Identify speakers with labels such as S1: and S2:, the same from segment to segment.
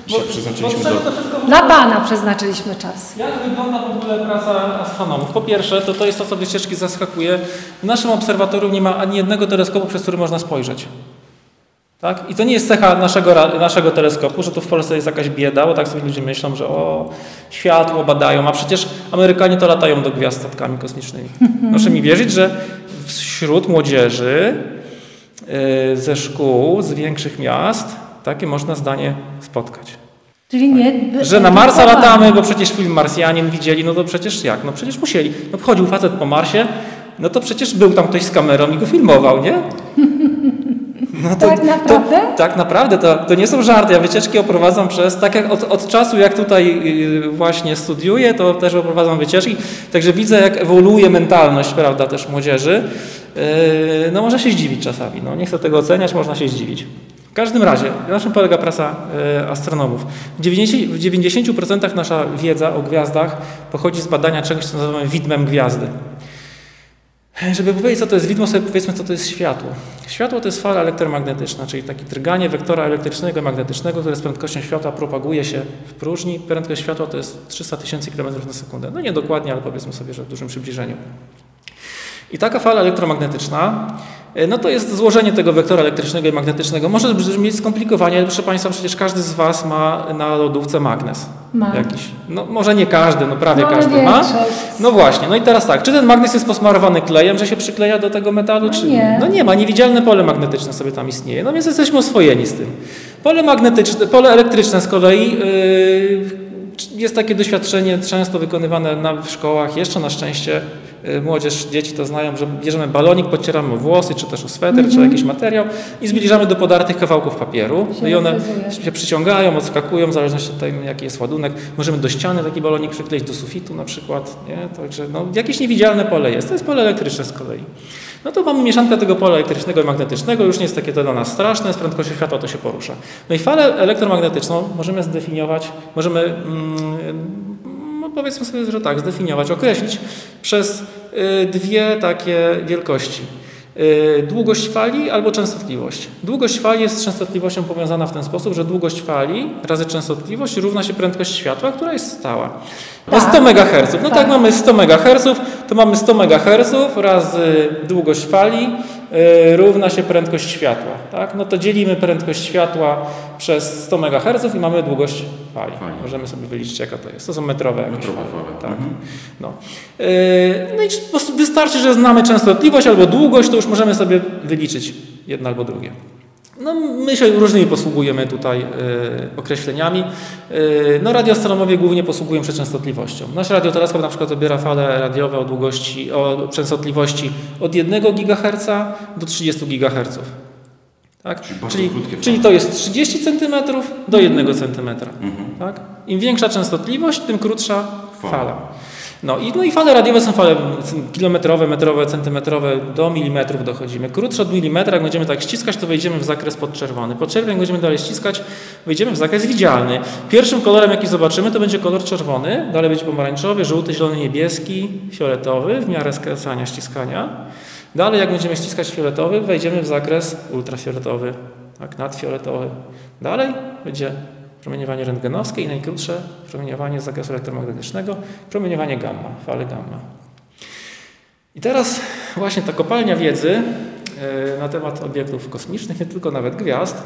S1: Dzisiaj przeznaczyliśmy
S2: Dla Pana przeznaczyliśmy czas.
S3: Jak wygląda w ogóle praca astronomów? Po pierwsze, to jest to, co wycieczki zaskakuje. W naszym obserwatorium nie ma ani jednego teleskopu, przez który można spojrzeć. Tak? I to nie jest cecha naszego teleskopu, że tu w Polsce jest jakaś bieda, bo tak sobie ludzie myślą, że światło badają, a przecież Amerykanie to latają do gwiazd statkami kosmicznymi. Proszę mi wierzyć, że wśród młodzieży ze szkół, z większych miast, takie można zdanie spotkać.
S2: Czyli nie...
S3: Że na Marsa latamy, bo przecież film Marsjanin widzieli, no to przecież jak? No przecież musieli. No chodził facet po Marsie, no to przecież był tam ktoś z kamerą i go filmował, nie?
S2: No tak naprawdę?
S3: Tak naprawdę, to nie są żarty. Ja wycieczki oprowadzam tak jak od czasu, jak tutaj właśnie studiuję, to też oprowadzam wycieczki. Także widzę, jak ewoluuje mentalność, prawda, też młodzieży. No można się zdziwić czasami. No, nie chcę tego oceniać, można się zdziwić. W każdym razie, na czym polega praca astronomów? W 90% nasza wiedza o gwiazdach pochodzi z badania czegoś, co nazywamy widmem gwiazdy. Żeby powiedzieć, co to jest widmo, sobie powiedzmy, co to jest światło. Światło to jest fala elektromagnetyczna, czyli takie drganie wektora elektrycznego i magnetycznego, które z prędkością światła propaguje się w próżni. Prędkość światła to jest 300 000 km na sekundę. No nie dokładnie, ale powiedzmy sobie, że w dużym przybliżeniu. I taka fala elektromagnetyczna, no to jest złożenie tego wektora elektrycznego i magnetycznego. Może brzmieć skomplikowanie, ale proszę Państwa, przecież każdy z Was ma na lodówce magnes. Jakiś. No może nie każdy, no prawie każdy ma. No właśnie, no i teraz tak, czy ten magnes jest posmarowany klejem, że się przykleja do tego metalu, czy nie? No nie ma, niewidzialne pole magnetyczne sobie tam istnieje, no więc jesteśmy oswojeni z tym. Pole elektryczne z kolei jest takie doświadczenie często wykonywane w szkołach, jeszcze na szczęście młodzież, dzieci to znają, że bierzemy balonik, podcieramy o włosy, czy też o sweter, czy jakiś materiał i zbliżamy do podartych kawałków papieru. No i one się przyciągają, odskakują, w zależności od tego, jaki jest ładunek. Możemy do ściany taki balonik przykleić, do sufitu na przykład. Nie? Także jakieś niewidzialne pole jest. To jest pole elektryczne z kolei. No to mamy mieszankę tego pola elektrycznego i magnetycznego, już nie jest takie to dla nas straszne, z prędkością światła to się porusza. No i falę elektromagnetyczną możemy zdefiniować, powiedzmy sobie, że tak, zdefiniować, określić przez dwie takie wielkości. Długość fali albo częstotliwość. Długość fali jest z częstotliwością powiązana w ten sposób, że długość fali razy częstotliwość równa się prędkość światła, która jest stała. No 100 MHz. No tak, mamy 100 MHz, to mamy 100 MHz razy długość fali równa się prędkość światła. Tak? No to dzielimy prędkość światła przez 100 MHz i mamy długość fali. Możemy sobie wyliczyć, jaka to jest. To są metrowe fale. Tak. No. No i po prostu wystarczy, że znamy częstotliwość albo długość, to już możemy sobie wyliczyć jedno albo drugie. No, my się różnymi posługujemy tutaj określeniami. No, radioastronomowie głównie posługują się częstotliwością. Nasz radioteleskop na przykład odbiera fale radiowe o częstotliwości od 1 GHz do 30 GHz. Tak? Czyli to jest 30 cm do 1 cm. Tak? Im większa częstotliwość, tym krótsza fala. No i fale radiowe są fale kilometrowe, metrowe, centymetrowe, do milimetrów dochodzimy. Krótsze od milimetra, jak będziemy tak ściskać, to wejdziemy w zakres podczerwony. Podczerwień, jak będziemy dalej ściskać, wejdziemy w zakres widzialny. Pierwszym kolorem, jaki zobaczymy, to będzie kolor czerwony, dalej będzie pomarańczowy, żółty, zielony, niebieski, fioletowy, w miarę skracania, ściskania. Dalej, jak będziemy ściskać fioletowy, wejdziemy w zakres ultrafioletowy, tak, nadfioletowy. Dalej będzie promieniowanie rentgenowskie i najkrótsze promieniowanie z zakresu elektromagnetycznego, promieniowanie gamma, fale gamma. I teraz właśnie ta kopalnia wiedzy na temat obiektów kosmicznych, nie tylko nawet gwiazd,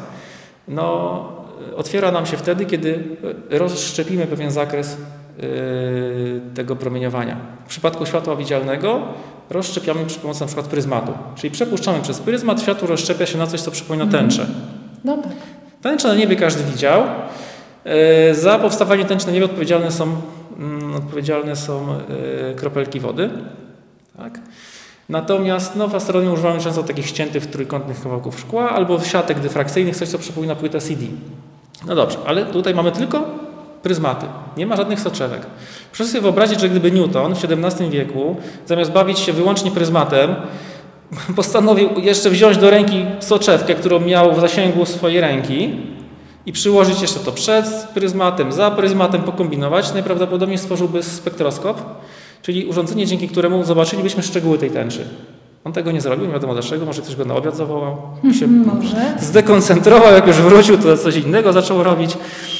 S3: otwiera nam się wtedy, kiedy rozszczepimy pewien zakres tego promieniowania. W przypadku światła widzialnego rozszczepiamy przy pomocy na przykład pryzmatu, czyli przepuszczamy przez pryzmat, światło rozszczepia się na coś, co przypomina tęczę.
S2: No tak.
S3: Tęczę na niebie każdy widział. Za powstawanie tęczy na niebie odpowiedzialne są kropelki wody. Tak? Natomiast w astronomii używamy często takich ściętych trójkątnych kawałków szkła albo siatek dyfrakcyjnych, coś co przypomina płytę CD. No dobrze, ale tutaj mamy tylko pryzmaty. Nie ma żadnych soczewek. Proszę sobie wyobrazić, że gdyby Newton w XVII wieku zamiast bawić się wyłącznie pryzmatem, postanowił jeszcze wziąć do ręki soczewkę, którą miał w zasięgu swojej ręki i przyłożyć jeszcze to przed pryzmatem, za pryzmatem, pokombinować, najprawdopodobniej stworzyłby spektroskop, czyli urządzenie, dzięki któremu zobaczylibyśmy szczegóły tej tęczy. On tego nie zrobił, nie wiadomo dlaczego, może ktoś go na obiad zawołał, się zdekoncentrował, jak już wrócił, to coś innego zaczął robić.